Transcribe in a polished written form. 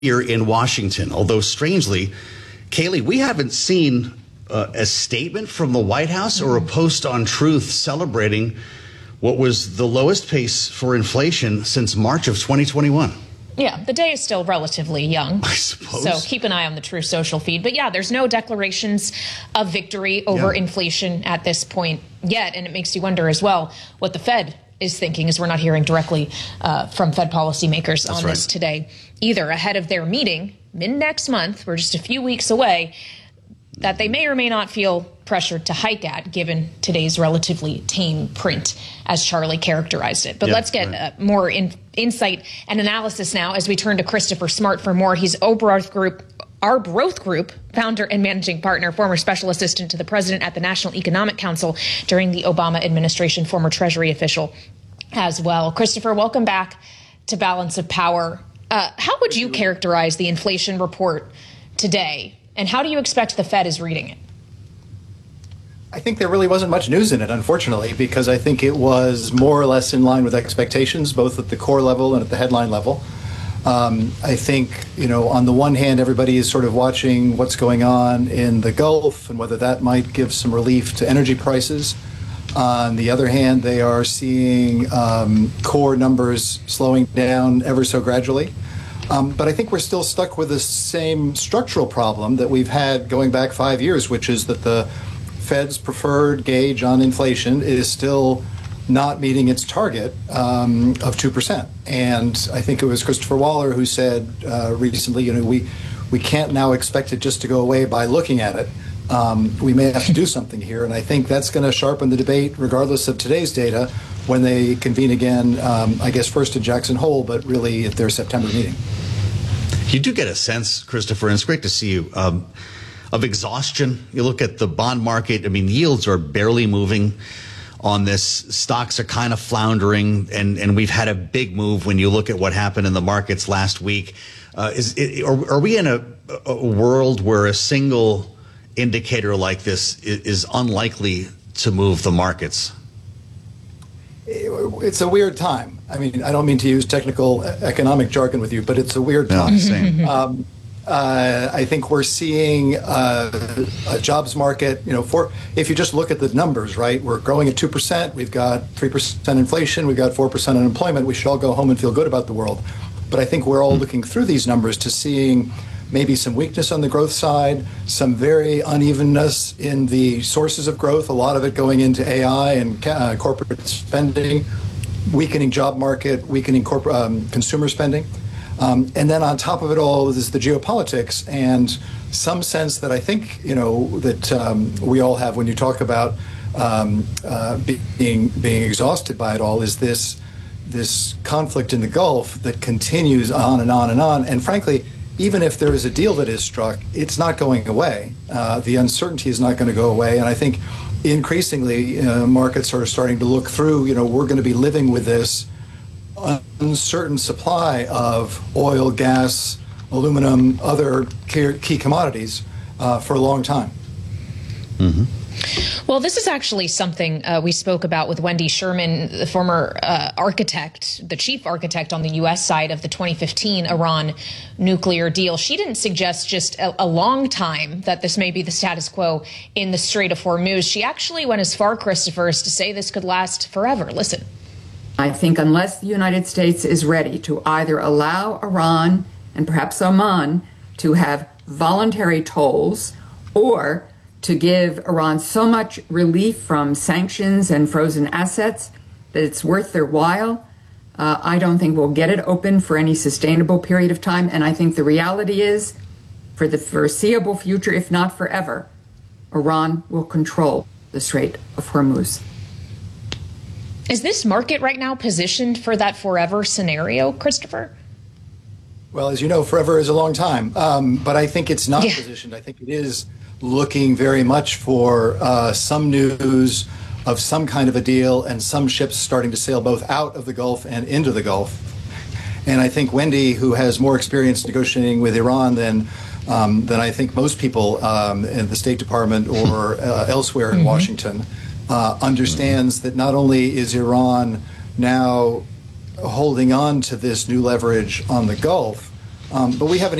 here in Washington. Although strangely, Kayleigh, we haven't seen a statement from the White House or a post on Truth celebrating what was the lowest pace for inflation since March of 2021. Yeah, the day is still relatively young, I suppose. So keep an eye on the Truth Social feed. But yeah, there's no declarations of victory over inflation at this point yet. And it makes you wonder as well what the Fed is thinking, as we're not hearing directly from Fed policymakers on this today either, ahead of their meeting mid-next month. We're just a few weeks away, that they may or may not feel pressured to hike at, given today's relatively tame print, as Charlie characterized it. But let's get more insight and analysis now as we turn to Christopher Smart for more. He's Arbroath Group founder and managing partner, former special assistant to the president at the National Economic Council during the Obama administration, former Treasury official as well. Christopher, welcome back to Balance of Power. How would you characterize the inflation report today, and how do you expect the Fed is reading it? I think there really wasn't much news in it, unfortunately, because I think it was more or less in line with expectations, both at the core level and at the headline level. I think, on the one hand, everybody is sort of watching what's going on in the Gulf and whether that might give some relief to energy prices. On the other hand, they are seeing core numbers slowing down ever so gradually. But I think we're still stuck with the same structural problem that we've had going back 5 years, which is that the Fed's preferred gauge on inflation is still not meeting its target of 2%. And I think it was Christopher Waller who said recently, we can't now expect it just to go away by looking at it. We may have to do something here. And I think that's going to sharpen the debate, regardless of today's data, when they convene again, I guess first in Jackson Hole, but really at their September meeting. You do get a sense, Christopher, and it's great to see you, of exhaustion. You look at the bond market. I mean, yields are barely moving on this. Stocks are kind of floundering, and we've had a big move when you look at what happened in the markets last week. Are we in a world where a single indicator like this is unlikely to move the markets? It's a weird time. I mean, I don't mean to use technical economic jargon with you, but it's a weird time. No, same. I think we're seeing a jobs market, if you just look at the numbers, right? We're growing at 2%. We've got 3% inflation. We've got 4% unemployment. We should all go home and feel good about the world. But I think we're all looking through these numbers to seeing maybe some weakness on the growth side, some very unevenness in the sources of growth, a lot of it going into AI and corporate spending, weakening job market, weakening consumer spending. And then on top of it all is the geopolitics and some sense that I think, that we all have when you talk about being exhausted by it all, is this conflict in the Gulf that continues on and on and on. And frankly, even if there is a deal that is struck, it's not going away. The uncertainty is not going to go away. And I think increasingly markets are starting to look through, we're going to be living with this uncertain supply of oil, gas, aluminum, other key commodities for a long time. Mm-hmm. Well, this is actually something we spoke about with Wendy Sherman, the former architect, the chief architect on the U.S. side of the 2015 Iran nuclear deal. She didn't suggest just a long time that this may be the status quo in the Strait of Hormuz. She actually went as far, Christopher, as to say this could last forever. Listen. I think unless the United States is ready to either allow Iran and perhaps Oman to have voluntary tolls, or to give Iran so much relief from sanctions and frozen assets that it's worth their while, I don't think we'll get it open for any sustainable period of time. And I think the reality is, for the foreseeable future, if not forever, Iran will control the Strait of Hormuz. Is this market right now positioned for that forever scenario, Christopher? Well, as you know, forever is a long time. But I think it's not positioned. I think it is looking very much for some news of some kind of a deal and some ships starting to sail both out of the Gulf and into the Gulf. And I think Wendy, who has more experience negotiating with Iran than I think most people in the State Department or elsewhere in Washington, understands that not only is Iran now holding on to this new leverage on the Gulf, But we have an